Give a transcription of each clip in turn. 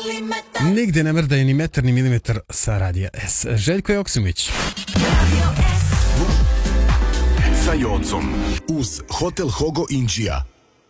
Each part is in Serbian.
Nigde ne mrda ni metar ni milimetar sa Radija S. Željko Joksimović. Sa Jocom uz Hotel Hogo Inđija.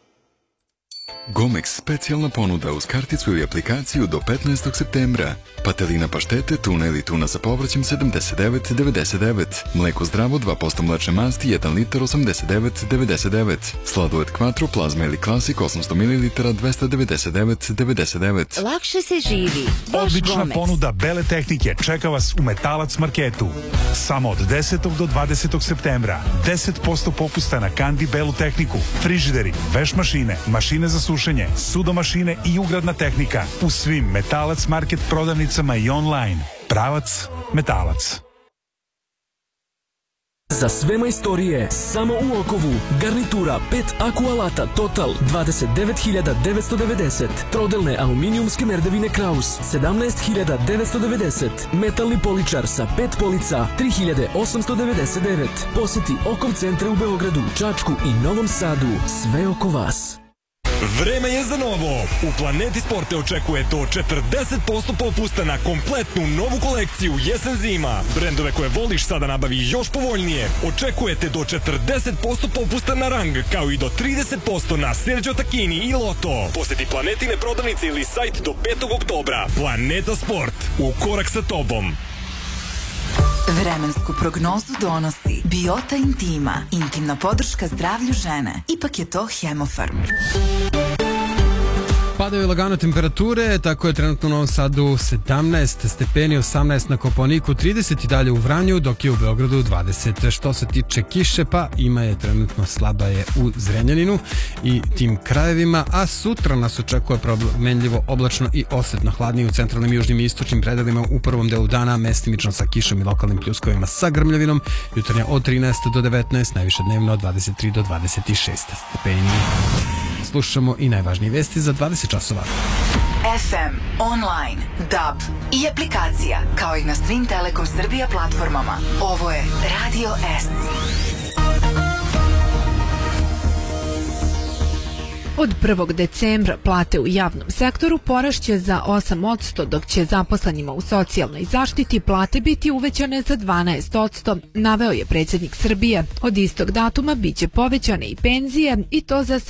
Gomex specijalna ponuda uz karticu ili aplikaciju do 15. septembra. Patelina paštete, tuna ili tuna sa povrćem 79,99. Mleko zdravo 2% mlečne masti 1 litar 89,99. Sladoled Quattro, plazma ili klasik 800 ml 299,99. Lakše se živi. Odlična Gomex. ponuda bele tehnike čeka vas u Metalac marketu. Samo od 10. do 20. septembra. 10% popusta na kandi belu tehniku, frižideri, veš mašine, mašine za sušenje, sudomašine i ugradna tehnika u svim Metalac market prodavnicama i online. Pravac Metalac. Za sve majstorije, samo u Okovu, garnitura 5 aku alata Total 29.990, trodelne aluminijumske merdevine Kraus 17.990, metalni poličar sa 5 polica 3.899. Poseti Okov centre u Beogradu, Čačku i Novom Sadu, sve oko vas. Vreme je za novo. U Planeti Sport te očekuje do 40% popusta na kompletnu novu kolekciju jesen-zima. Brendove koje voliš sada nabavi još povoljnije. Očekujete do 40% popusta na Rang, kao i do 30% na Sergio Tacchini i Lotto. Poseti Planetine prodavnice ili sajt do 5. oktobra. Planeta Sport. U korak sa tobom. Vremensku prognozu donosi Biota Intima, intimna podrška zdravlju žene. Ipak je to Hemofarm. Padaju lagano temperature, tako je trenutno u Novom Sadu 17 stepeni, 18 na Kopaoniku, 30 i dalje u Vranju, dok je u Beogradu 20. Što se tiče kiše, pa ima je trenutno, slaba je u Zrenjaninu i tim krajevima, a sutra nas očekuje promenljivo oblačno i osetno hladnije u centralnim, južnim i istočnim predelima u prvom delu dana, mestimično sa kišom i lokalnim pljuskovima sa grmljavinom, jutarnja od 13 do 19, najviše dnevno od 23 do 26 stepeni. Slušamo i najvažnije vesti za 20 časova. FM, online, DAB i aplikacija, kao i na svim Telekom Srbija platformama. Ovo je Radio S. Od 1. decembra plate u javnom sektoru porašće za 8%, dok će zaposlenima u socijalnoj zaštiti plate biti uvećane za 12%, naveo je predsjednik Srbije. Od istog datuma biće povećane i penzije, i to za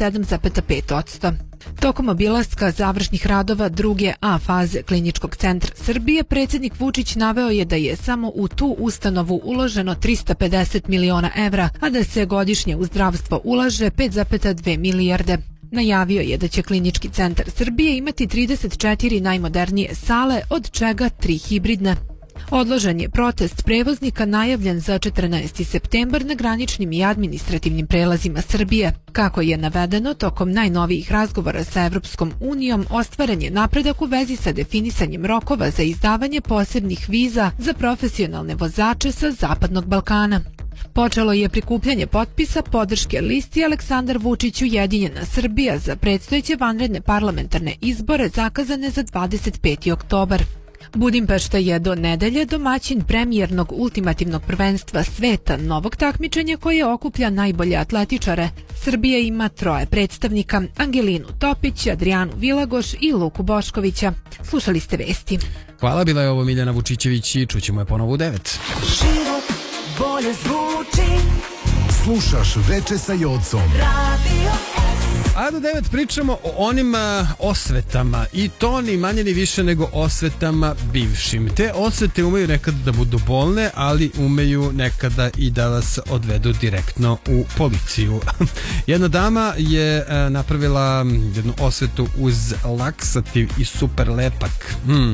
7,5%. Tokom obilaska završnih radova druge A faze Kliničkog centra Srbije, predsjednik Vučić naveo je da je samo u tu ustanovu uloženo 350 miliona evra, a da se godišnje u zdravstvo ulaže 5,2 milijarde. Najavio je da će Klinički centar Srbije imati 34 najmodernije sale, od čega 3 hibridne. Odložen je protest prevoznika najavljen za 14. septembar na graničnim i administrativnim prelazima Srbije. Kako je navedeno, tokom najnovijih razgovora sa Evropskom unijom ostvaren je napredak u vezi sa definisanjem rokova za izdavanje posebnih viza za profesionalne vozače sa Zapadnog Balkana. Počelo je prikupljanje potpisa podrške listi Aleksandar Vučić Ujedinjena Srbija za predstojeće vanredne parlamentarne izbore zakazane za 25. oktobar. Budimpešta je do nedelje domaćin premijernog ultimativnog prvenstva sveta, novog takmičenja koje okuplja najbolje atletičare. Srbija ima 3 predstavnika: Angelinu Topić, Adrijanu Vilagoš i Luku Boškovića. Slušali ste vesti. Hvala, bila je ovo Miljana Vučićević i čućemo je ponovo u 9. Život bolje zvuči. Slušaš Veče sa Jocom. Radio S. A do 9 pričamo o onim osvetama, i to ni manje ni više nego osvetama bivšim. Te osvete umeju nekada da budu bolne, ali umeju nekada i da vas odvedu direktno u policiju. Jedna dama je napravila jednu osvetu uz laksativ i super lepak.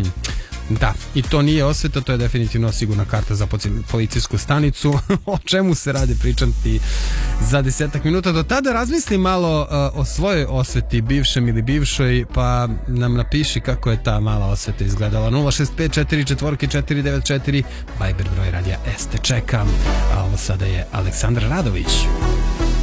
Da, i to nije osveta, to je definitivno sigurna karta za policijsku stanicu. O čemu se radi, pričati za 10 minuta. Do tada razmisli malo o svojoj osveti, bivšem ili bivšoj, pa nam napiši kako je ta mala osveta izgledala. 065449494, Viber broj Radija S te čekam. A ovo sada je Aleksandar Radović.